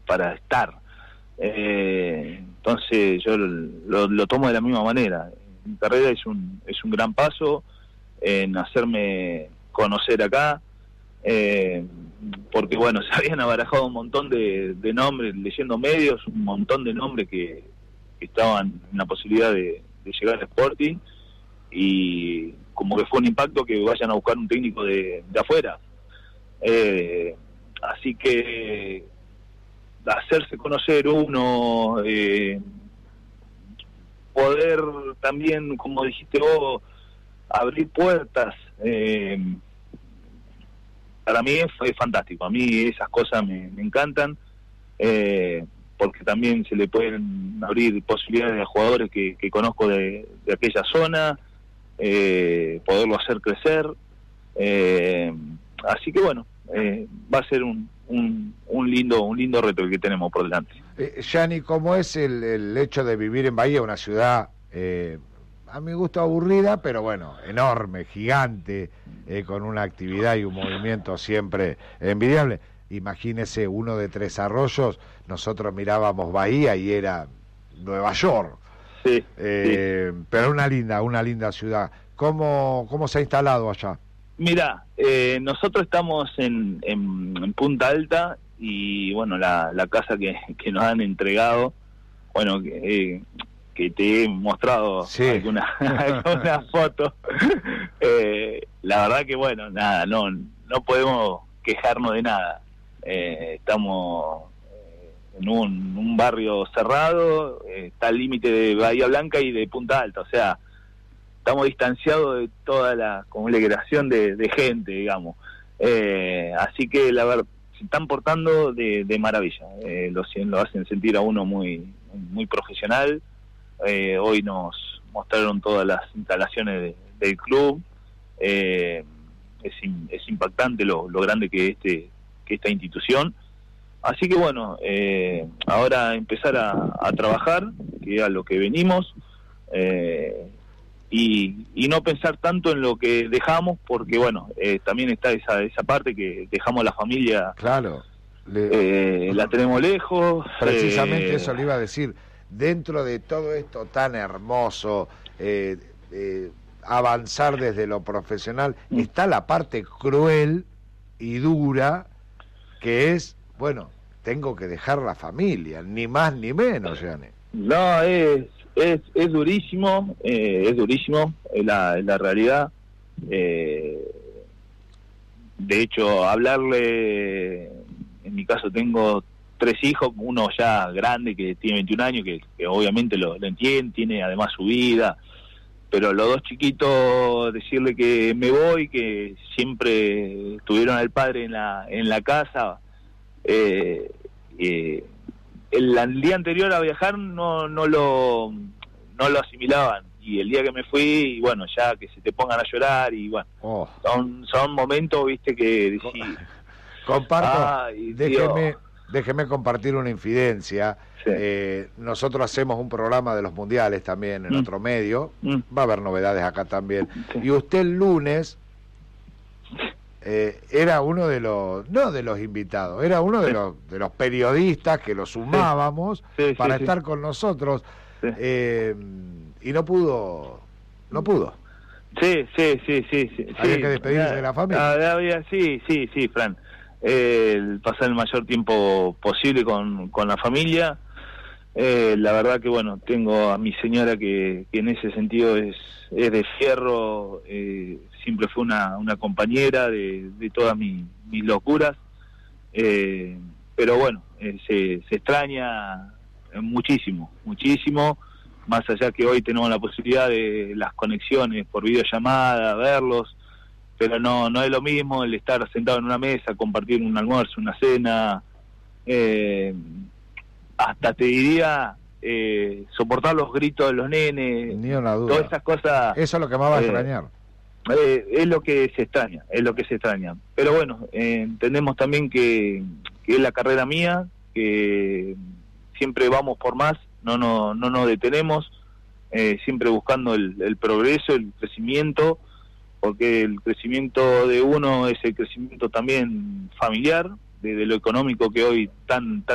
para estar. Entonces yo lo tomo de la misma manera. Mi carrera es un gran paso en hacerme conocer acá, porque bueno, se habían abarajado un montón de nombres, leyendo medios, un montón de nombres que estaban en la posibilidad de llegar al Sporting, y como que fue un impacto que vayan a buscar un técnico de afuera. Así que hacerse conocer uno, poder también, como dijiste vos, abrir puertas, para mí es fantástico. A mí esas cosas me encantan, porque también se le pueden abrir posibilidades a jugadores que conozco de aquella zona, poderlo hacer crecer, así que bueno, va a ser un lindo reto el que tenemos por delante. Gianni, ¿cómo es el hecho de vivir en Bahía, una ciudad a mi gusto aburrida, pero bueno, enorme, gigante, con una actividad y un movimiento siempre envidiable? Imagínese, uno de Tres Arroyos, nosotros mirábamos Bahía y era Nueva York. Sí, sí. Pero una linda ciudad. ¿Cómo se ha instalado allá? Mira, nosotros estamos en Punta Alta, y bueno, la casa que nos han entregado, bueno, que te he mostrado, sí, alguna foto, la verdad que bueno, nada, no podemos quejarnos de nada. Estamos en un barrio cerrado, está al límite de Bahía Blanca y de Punta Alta, o sea, estamos distanciados de toda la conglomeración de gente, digamos. Así que la verdad, se están portando de maravilla. Lo hacen sentir a uno muy profesional. Hoy nos mostraron todas las instalaciones del club. Es impactante lo grande que esta institución. Así que bueno, ahora empezar a trabajar, que es a lo que venimos, y no pensar tanto en lo que dejamos, porque bueno, también está esa parte que dejamos la familia. Claro. La tenemos lejos. Precisamente eso le iba a decir. Dentro de todo esto tan hermoso, avanzar desde lo profesional, está la parte cruel y dura, que es, bueno, tengo que dejar la familia, ni más ni menos, Gianni. No, es durísimo, es la realidad. De hecho, hablarle, en mi caso tengo 3 hijos, uno ya grande que tiene 21 años, que obviamente lo entiende, tiene además su vida, pero los 2 chiquitos, decirle que me voy, que siempre tuvieron al padre en la casa, el día anterior a viajar no lo asimilaban, y el día que me fui, bueno, ya que se te pongan a llorar, y bueno, son momentos, viste, que decís, comparto. Déjeme compartir una infidencia. Sí. Nosotros hacemos un programa de los mundiales también en otro medio, va a haber novedades acá también, sí. Y usted el lunes era uno de los, no de los invitados, era uno de los periodistas que lo sumábamos para estar con nosotros, y no pudo. Sí. Había que despedirse de la familia. Sí, Fran. Pasar el mayor tiempo posible con la familia. La verdad que bueno, tengo a mi señora que en ese sentido es de fierro, siempre fue una compañera de todas mis locuras, pero bueno, se extraña muchísimo, más allá que hoy tenemos la posibilidad de las conexiones por videollamada, verlos, pero no es lo mismo el estar sentado en una mesa, compartir un almuerzo, una cena, hasta te diría soportar los gritos de los nenes, ni una duda. Todas esas cosas. Eso es lo que más va a extrañar. Es lo que se extraña, pero bueno, entendemos también que es la carrera mía, que siempre vamos por más, no nos detenemos, siempre buscando el progreso, el crecimiento, porque el crecimiento de uno es el crecimiento también familiar, de lo económico que hoy tan